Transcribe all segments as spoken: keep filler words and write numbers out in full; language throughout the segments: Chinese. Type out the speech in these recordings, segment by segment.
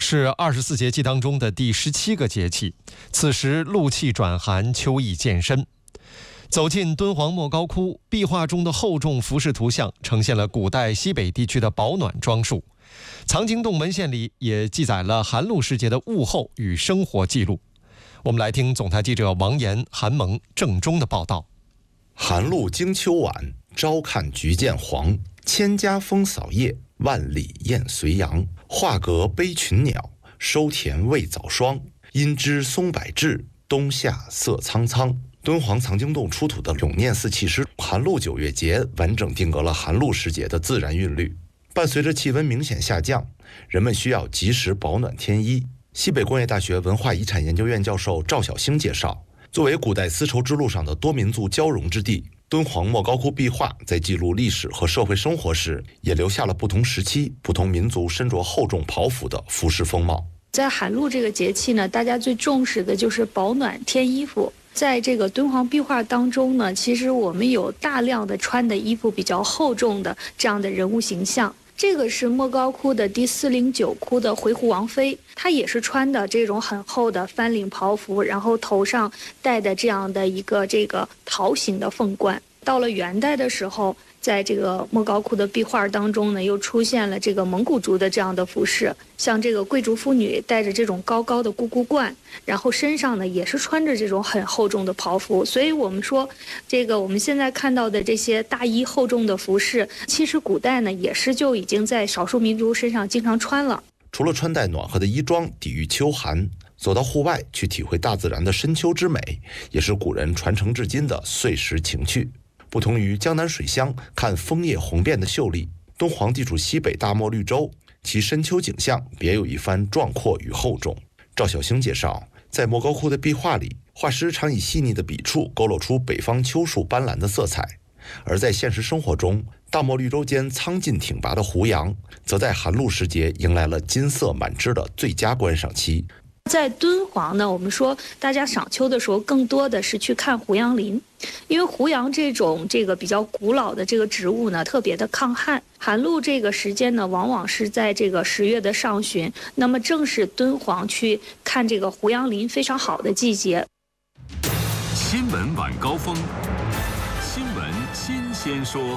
是二十四节气当中的第十七个节气，此时露气转寒，秋意渐深。走进敦煌莫高窟，壁画中的厚重服饰图像呈现了古代西北地区的保暖装束。藏经洞门线里也记载了寒露时节的物候与生活记录。我们来听总台记者王岩、韩萌、郑中的报道。 寒露经秋晚，朝看菊见黄。千家风扫叶，万里雁随阳。画阁悲群鸟，收田未早霜。阴枝松柏至，冬夏色苍苍。敦煌藏经洞出土的永念寺契诗寒露九月节完整定格了寒露时节的自然韵律。伴随着气温明显下降，人们需要及时保暖添衣。西北工业大学文化遗产研究院教授赵晓星介绍，作为古代丝绸之路上的多民族交融之地，敦煌莫高窟壁画在记录历史和社会生活时，也留下了不同时期、不同民族身着厚重袍服的服饰风貌。 在寒露这个节气呢，大家最重视的就是保暖添衣服。在这个敦煌壁画当中呢，其实我们有大量的穿的衣服比较厚重的这样的人物形象。这个是莫高窟的第四零九窟的回鹘王妃，她也是穿的这种很厚的翻领袍服，然后头上戴的这样的一个这个桃形的凤冠。到了元代的时候，在这个莫高窟的壁画当中呢，又出现了这个蒙古族的这样的服饰，像这个贵族妇女戴着这种高高的咕咕冠，然后身上呢也是穿着这种很厚重的袍服。所以我们说，这个我们现在看到的这些大衣厚重的服饰，其实古代呢也是就已经在少数民族身上经常穿了。 除了穿戴暖和的衣装抵御秋寒，走到户外去体会大自然的深秋之美，也是古人传承至今的岁时情趣。不同于江南水乡看枫叶红遍的秀丽，敦煌地处西北大漠绿洲，其深秋景象别有一番壮阔与厚重。赵晓星介绍，在莫高窟的壁画里，画师常以细腻的笔触勾勒出北方秋树斑斓的色彩，而在现实生活中，大漠绿洲间苍劲挺拔的胡杨，则在寒露时节迎来了金色满枝的最佳观赏期。 在敦煌呢，我们说大家赏秋的时候，更多的是去看胡杨林，因为胡杨这种这个比较古老的这个植物呢，特别的抗旱。寒露这个时间呢，往往是在这个十月的上旬，那么正是敦煌去看这个胡杨林非常好的季节。 新闻晚高峰，新闻新鲜说。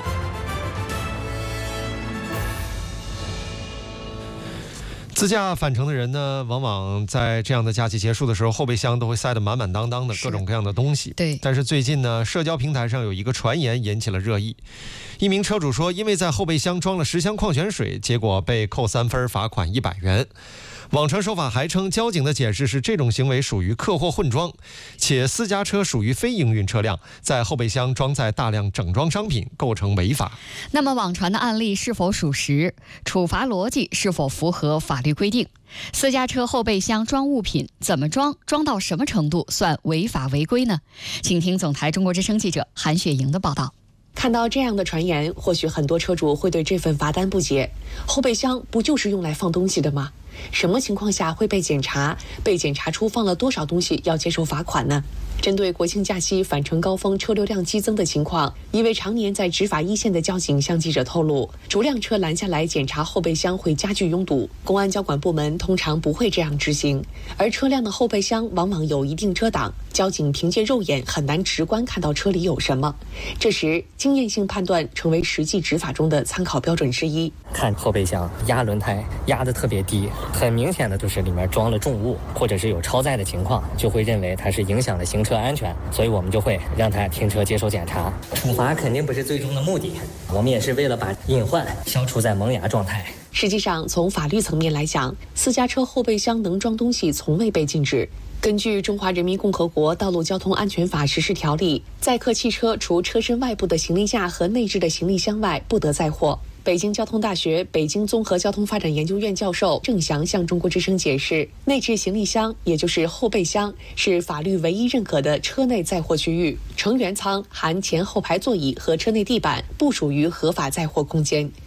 自驾返程的人呢，往往在这样的假期结束的时候，后备箱都会塞得满满当当的各种各样的东西。 对。 但是最近呢，社交平台上有一个传言引起了热议。一名车主说，因为在后备箱装了十箱矿泉水，结果被扣三分，罚款一百元。网传手法还称，交警的解释是这种行为属于客货混装，且私家车属于非营运车辆，在后备箱装载大量整装商品，构成违法。 那么网传的案例是否属实？处罚逻辑是否符合法律规定？私家车后备箱装物品怎么装？装到什么程度算违法违规呢？请听总台中国之声记者韩雪莹的报道。 看到这样的传言，或许很多车主会对这份罚单不解。后备箱不就是用来放东西的吗？什么情况下会被检查？被检查出放了多少东西要接受罚款呢？针对国庆假期返程高峰车流量激增的情况，一位常年在执法一线的交警向记者透露，逐辆车拦下来检查后备箱会加剧拥堵，公安交管部门通常不会这样执行，而车辆的后备箱往往有一定遮挡，交警凭借肉眼很难直观看到车里有什么。这时，经验性判断成为实际执法中的参考标准之一。 看后备箱压轮胎压得特别低，很明显的就是里面装了重物，或者是有超载的情况，就会认为它是影响了行车安全，所以我们就会让他停车接受检查。处罚肯定不是最终的目的，我们也是为了把隐患消除在萌芽状态。 实际上，从法律层面来讲，私家车后备箱能装东西从未被禁止。根据《中华人民共和国道路交通安全法实施条例》，载客汽车除车身外部的行李架和内置的行李箱外，不得载货。北京交通大学北京综合交通发展研究院教授郑翔向中国之声解释，内置行李箱也就是后备箱是法律唯一认可的车内载货区域，成员舱含前后排座椅和车内地板不属于合法载货空间。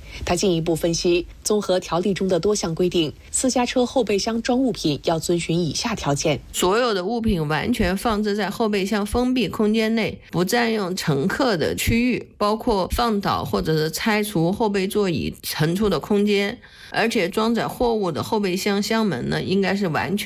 他进一步分析，综合条例中的多项规定，私家车后备箱装物品要遵循以下条件： 所有的物品完全放置在后备箱封闭空间内，不占用乘客的区域，包括放倒或者是拆除后备座椅层处的空间，而且装载货物的后备箱箱门呢，应该是完全